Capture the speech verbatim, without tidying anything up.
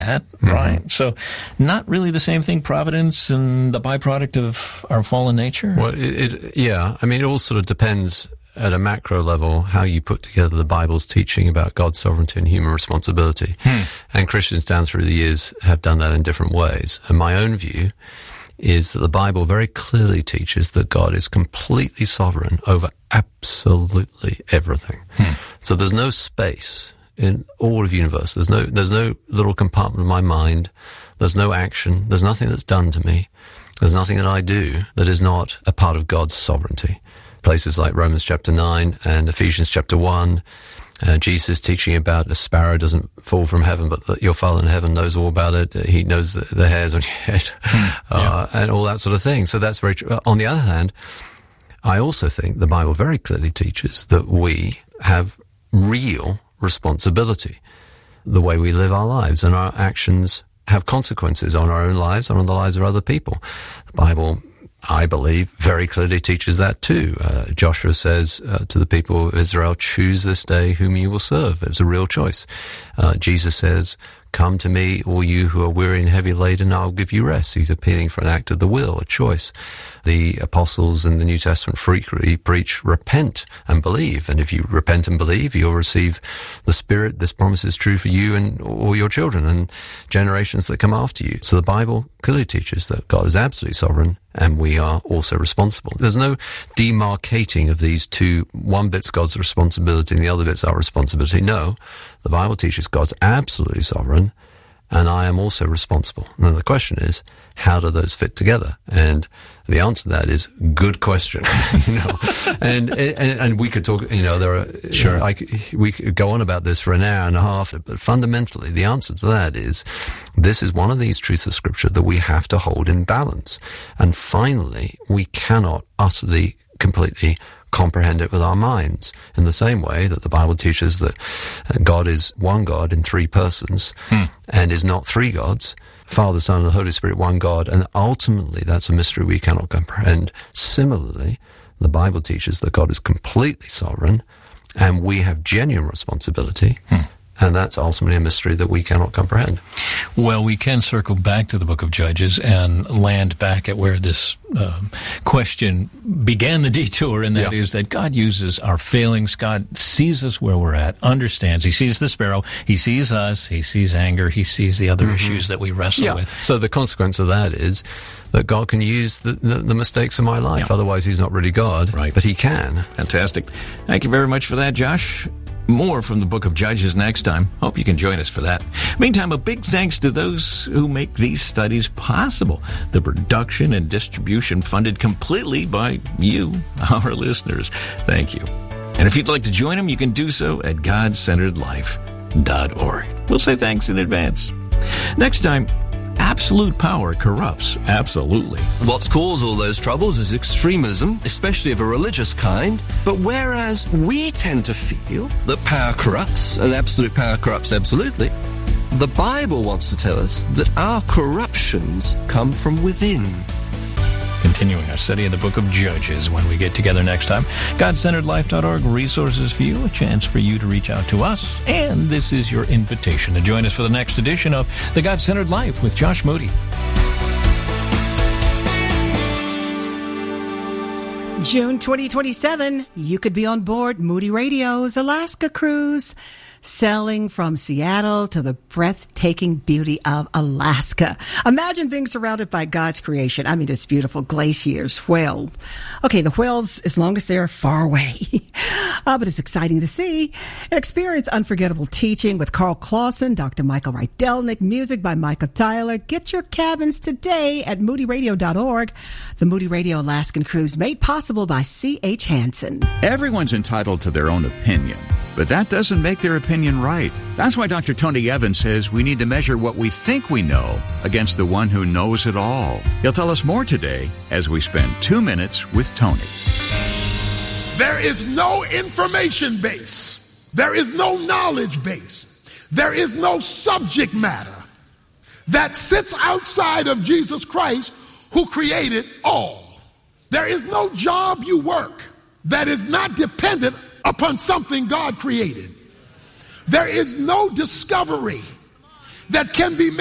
that, mm-hmm. right? So not really the same thing, providence and the byproduct of our fallen nature? Well, it, it, yeah. I mean, it all sort of depends at a macro level how you put together the Bible's teaching about God's sovereignty and human responsibility. Hmm. And Christians down through the years have done that in different ways. And my own view is that the Bible very clearly teaches that God is completely sovereign over absolutely everything. Hmm. So there's no space in all of the universe. There's no, there's no little compartment of my mind. There's no action. There's nothing that's done to me. There's nothing that I do that is not a part of God's sovereignty. Places like Romans chapter nine and Ephesians chapter one, uh, Jesus teaching about a sparrow doesn't fall from heaven, but that your Father in heaven knows all about it. He knows the, the hairs on your head, yeah. uh, and all that sort of thing. So that's very true. On the other hand, I also think the Bible very clearly teaches that we have real responsibility. The way we live our lives and our actions have consequences on our own lives and on the lives of other people. The Bible, I believe, very clearly teaches that too. Uh, Joshua says uh, to the people of Israel, choose this day whom you will serve. It's a real choice. Uh, Jesus says, come to me, all you who are weary and heavy laden, I'll give you rest. He's appealing for an act of the will, a choice. The apostles in the New Testament frequently preach, repent and believe. And if you repent and believe, you'll receive the Spirit. This promise is true for you and all your children and generations that come after you. So the Bible clearly teaches that God is absolutely sovereign and we are also responsible. There's no demarcating of these two. One bit's God's responsibility and the other bit's our responsibility. No, the Bible teaches God's absolutely sovereign and I am also responsible. Now the question is, how do those fit together? And the answer to that is good question. you know, and, and and we could talk. You know, there are sure. I, we could go on about this for an hour and a half. But fundamentally, the answer to that is this is one of these truths of Scripture that we have to hold in balance. And finally, we cannot utterly, completely comprehend it with our minds in the same way that the Bible teaches that God is one God in three persons hmm. and is not three gods. Father, Son, and the Holy Spirit, one God, and ultimately that's a mystery we cannot comprehend. Similarly, the Bible teaches that God is completely sovereign, and we have genuine responsibility, hmm. and that's ultimately a mystery that we cannot comprehend. Well, we can circle back to the book of Judges and land back at where this um, question began the detour, and that yeah. is that God uses our failings. God sees us where we're at, understands. He sees the sparrow. He sees us. He sees anger. He sees the other mm-hmm. issues that we wrestle yeah. with. So the consequence of that is that God can use the, the, the mistakes of my life. Yeah. Otherwise, he's not really God, right. but he can. Fantastic. Thank you very much for that, Josh. More from the book of Judges next time. Hope you can join us for that. Meantime, a big thanks to those who make these studies possible. The production and distribution funded completely by you, our listeners. Thank you. And if you'd like to join them, you can do so at god centered life dot org. We'll say thanks in advance. Next time, absolute power corrupts absolutely. What's caused all those troubles is extremism, especially of a religious kind. But whereas we tend to feel that power corrupts, and absolute power corrupts absolutely, the Bible wants to tell us that our corruptions come from within. Continuing our study of the book of Judges when we get together next time. god centered life dot org, resources for you, a chance for you to reach out to us. And this is your invitation to join us for the next edition of The God-Centered Life with Josh Moody. June twenty twenty-seven, you could be on board Moody Radio's Alaska Cruise, sailing from Seattle to the breathtaking beauty of Alaska. Imagine being surrounded by God's creation. I mean, it's beautiful. Glaciers, whales. Okay, the whales, as long as they're far away. uh, but it's exciting to see. Experience unforgettable teaching with Carl Clausen, Doctor Michael Rydelnik, music by Michael Tyler. Get your cabins today at moody radio dot org. The Moody Radio Alaskan Cruise made possible by C H Hansen. Everyone's entitled to their own opinion, but that doesn't make their opinion right. That's why Doctor Tony Evans says we need to measure what we think we know against the one who knows it all. He'll tell us more today as we spend two minutes with Tony. There is no information base. There is no knowledge base. There is no subject matter that sits outside of Jesus Christ, who created all. There is no job you work that is not dependent upon something God created. There is no discovery that can be